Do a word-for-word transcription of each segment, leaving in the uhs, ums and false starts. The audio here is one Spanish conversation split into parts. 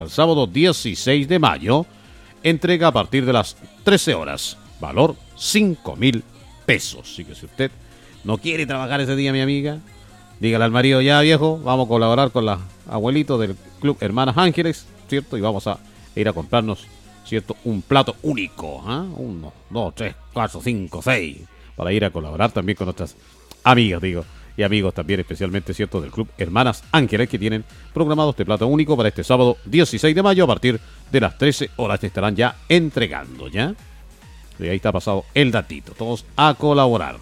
El sábado dieciséis de mayo, entrega a partir de las trece horas, valor cinco mil pesos. Así que si usted no quiere trabajar ese día, mi amiga, dígale al marido, ya viejo, vamos a colaborar con los abuelitos del Club Hermanas Ángeles, ¿cierto? Y vamos a ir a comprarnos, ¿cierto? Un plato único, ¿eh? Uno, dos, tres, cuatro, cinco, seis, para ir a colaborar también con nuestras amigas, digo, y amigos también, especialmente, ¿cierto?, del Club Hermanas Ángeles, que tienen programado este plato único para este sábado dieciséis de mayo a partir de las trece horas. Te estarán ya entregando, ¿ya? Y ahí está pasado el datito. Todos a colaborar.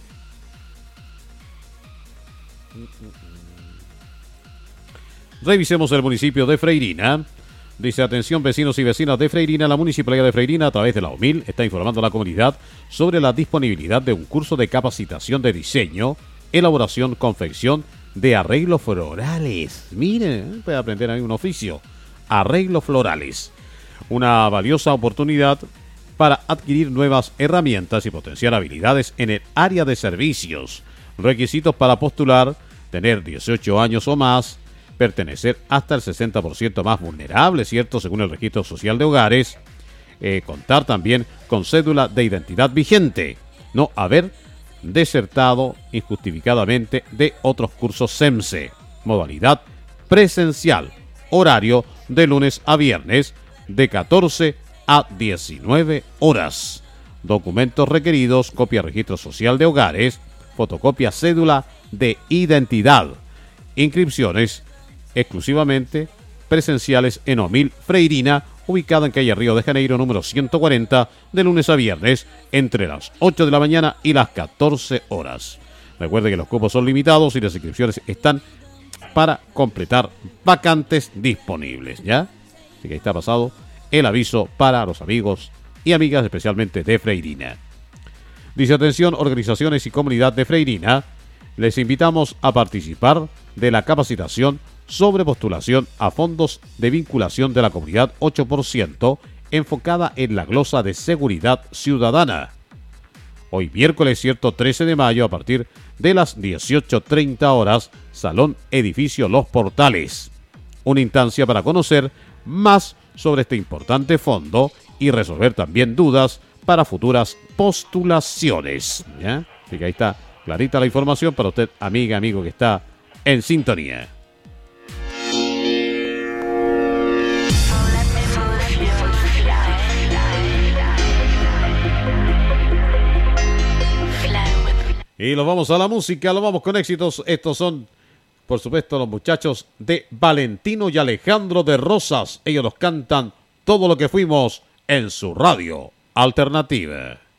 Revisemos el municipio de Freirina. Dice, atención vecinos y vecinas de Freirina, la Municipalidad de Freirina a través de la O M I L está informando a la comunidad sobre la disponibilidad de un curso de capacitación de diseño, elaboración, confección de arreglos florales. Miren, puede aprender ahí un oficio. Arreglos florales. Una valiosa oportunidad para adquirir nuevas herramientas y potenciar habilidades en el área de servicios. Requisitos para postular: tener dieciocho años o más, pertenecer hasta el sesenta por ciento más vulnerable, ¿cierto?, según el Registro Social de Hogares, eh, contar también con cédula de identidad vigente, no haber desertado injustificadamente de otros cursos C E M S E, modalidad presencial, horario de lunes a viernes de catorce a diecinueve horas. Documentos requeridos: copia Registro Social de Hogares, fotocopia cédula de identidad. Inscripciones exclusivamente presenciales en O M I L Freirina, ubicada en calle Río de Janeiro, número ciento cuarenta, de lunes a viernes, entre las ocho de la mañana y las catorce horas. Recuerde que los cupos son limitados y las inscripciones están para completar vacantes disponibles, ¿ya? Así que ahí está pasado el aviso para los amigos y amigas, especialmente de Freirina. Dice, atención, organizaciones y comunidad de Freirina, les invitamos a participar de la capacitación sobre postulación a fondos de vinculación de la comunidad ocho por ciento, enfocada en la glosa de seguridad ciudadana. Hoy miércoles, cierto, trece de mayo, a partir de las dieciocho treinta horas, Salón Edificio Los Portales. Una instancia para conocer más sobre este importante fondo y resolver también dudas para futuras postulaciones, ¿ya? Así que ahí está clarita la información para usted, amiga, amigo, que está en sintonía. Y lo vamos a la música, lo vamos con éxitos. Estos son, por supuesto, los muchachos de Valentino y Alejandro de Rosas. Ellos nos cantan Todo lo que fuimos en su radio alternativa.